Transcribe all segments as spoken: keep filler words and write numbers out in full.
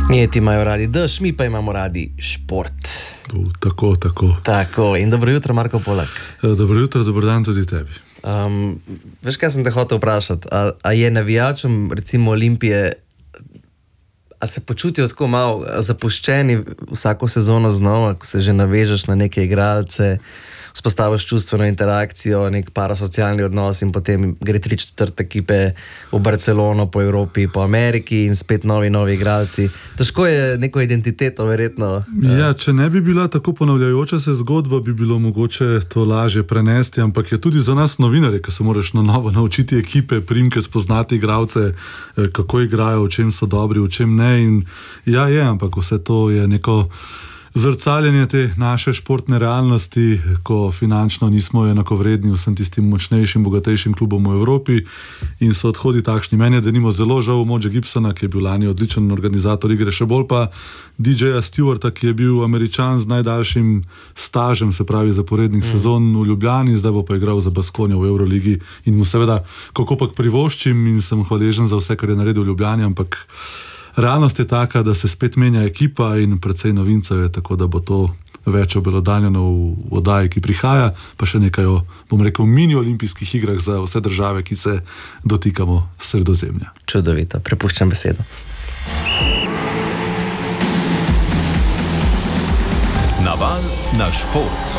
Njeti imajo radi dež, mi pa imamo radi šport. Tu, tako, tako. Tako, in dobro jutro, Marko Polak. Dobro jutro, dober dan tudi tebi. Um, veš, kaj sem te hotel vprašati? A, a je navijačem, recimo Olimpije, a se počutijo tako malo zapuščeni vsako sezono znova, ko se že navežeš na neke igralce, vzpostaviš čustveno interakcijo, nek parasocialni odnos in potem gre tri četrt ekipe v Barcelono, po Evropi, po Ameriki in spet novi, novi igralci. Težko je neko identiteto, verjetno. Ja, če ne bi bila tako ponavljajoča se zgodba, bi bilo mogoče to lažje prenesti, ampak je tudi za nas novinarje, ki se moraš na novo naučiti ekipe, primke, spoznati igralce, kako igrajo, v čem so dobri, v čem ne. In ja, je, ampak vse to je neko zrcaljenje te naše športne realnosti, ko finančno nismo enakovredni vsem tistim močnejšim, bogatejšim klubom v Evropi in so odhodi takšni. Meni je denimo zelo žal Modge Gibsona, ki je bil lani odličen organizator igre, še bolj pa D J-ja Stewarta, ki je bil Američan z najdaljšim stažem, se pravi zaporednih mm. sezon v Ljubljani, zdaj bo pa igral za Baskonijo v Euroligi in mu seveda kakopak privoščim in sem hvaležen za vse, kar je naredil v Ljubljani, ampak realnost je taka, da se spet menja ekipa in precej novincev je, tako da bo to več obelodanjeno v oddaji, ki prihaja, pa še nekaj o, bom rekel, mini olimpijskih igrah za vse države, ki se dotikamo Sredozemlja. Čudovito, prepuščam besedo. Naval na šport.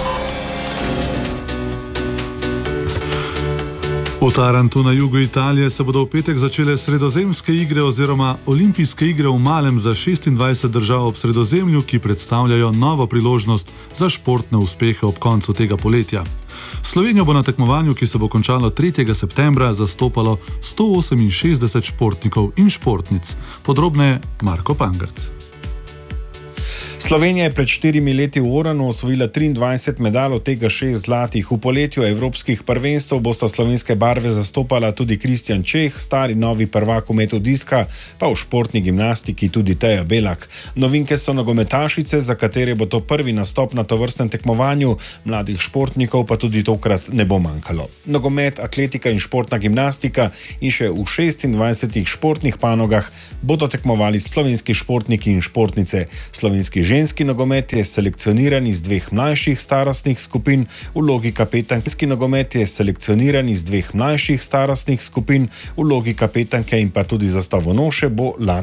V Tarantu na jugu Italije se bodo v petek začele sredozemske igre oziroma olimpijske igre v malem za šestindvajset držav ob Sredozemlju, ki predstavljajo novo priložnost za športne uspehe ob koncu tega poletja. Slovenijo bo na tekmovanju, ki se bo končalo tretjega septembra, zastopalo sto oseminšestdeset športnikov in športnic. Podrobneje Marko Pangrc. Slovenija je pred štirimi leti v Oranu osvojila triindvajset medalj, od tega šest zlatih. V poletju evropskih prvenstev bosta slovenske barve zastopala tudi Kristjan Čeh, stari novi prvak v metu diska, pa v športni gimnastiki tudi Teja Belak. Novinke so nogometašice, za katere bo to prvi nastop na tovrstnem tekmovanju, mladih športnikov pa tudi tokrat ne bo manjkalo. Nogomet, atletika in športna gimnastika in še v šestindvajsetih športnih panogah bodo tekmovali slovenski športniki in športnice. Slovenski ženski nogomet je selekcioniran iz dveh mlajših starostnih skupin, v vlogi kapetanski nogomet je selekcioniran iz dveh mlajših starostnih skupin, v vlogi kapetanke in pa tudi zastavonoše bo Lana